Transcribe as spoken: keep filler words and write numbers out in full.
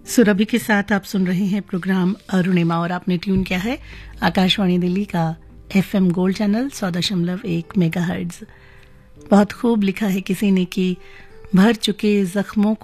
सुरभि के साथ आप सुन रहे हैं प्रोग्राम अरुणिमा और आपने ट्यून किया है आकाशवाणी दिल्ली का एफएम गोल्ड चैनल सौ दशमलव एक मेगाहर्ट्ज। बहुत खूब लिखा है किसी ने कि भर चुके जख्मों